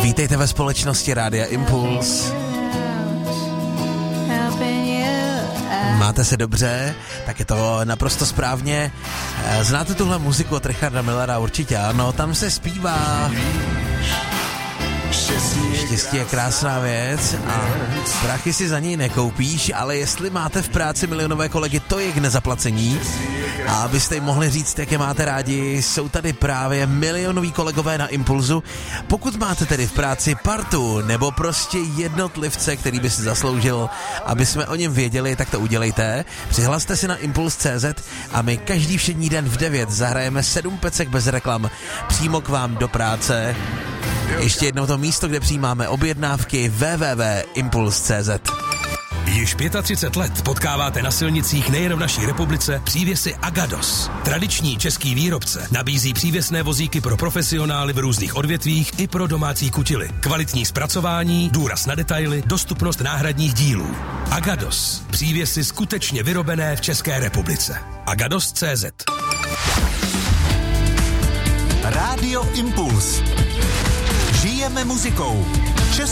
Vítejte ve společnosti Rádia Impuls. Máte se dobře? Tak je to naprosto správně. Znáte tuhle muziku od Richarda Millera? Určitě ano, tam se zpívá. Štěstí je krásná věc a prachy si za něj nekoupíš, ale jestli máte v práci milionové kolegy, to je k nezaplacení. A abyste jim mohli říct, jak je máte rádi, jsou tady právě milionoví kolegové na Impulzu. Pokud máte tedy v práci partu nebo prostě jednotlivce, který by si zasloužil, aby jsme o něm věděli, tak to udělejte. Přihlaste si na Impuls.cz a my každý všední den v 9 zahrajeme 7 pecek bez reklam přímo k vám do práce. Ještě jednou to místo, kde přijímáme objednávky www.impuls.cz. Již 35 let potkáváte na silnicích nejen v naší republice přívěsy Agados. Tradiční český výrobce nabízí přívěsné vozíky pro profesionály v různých odvětvích i pro domácí kutily. Kvalitní zpracování, důraz na detaily, dostupnost náhradních dílů. Agados. Přívěsy skutečně vyrobené v České republice. Agados.cz. Rádio Impuls. Žijeme muzikou.